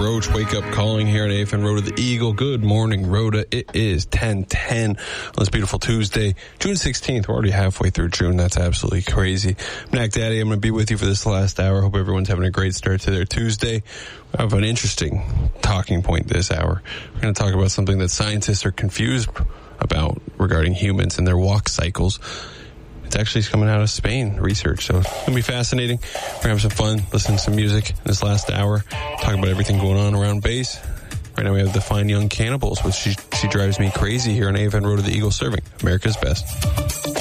Roach, Wake Up Calling here on AFN Road to the Eagle. Good morning, Rhoda. It is 10:10 on this beautiful Tuesday, June 16th. We're already halfway through June. That's absolutely crazy. Mac Daddy, I'm going to be with you for this last hour. Hope everyone's having a great start to their Tuesday. I have an interesting talking point this hour. We're going to talk about something that scientists are confused about regarding humans and their walk cycles. It's actually coming out of Spain, research, so it's going to be fascinating. We're going to have some fun, listen to some music in this last hour, talk about everything going on around base. Right now we have the Fine Young Cannibals, which she drives me crazy here on AFN Road to the Eagle, serving America's best.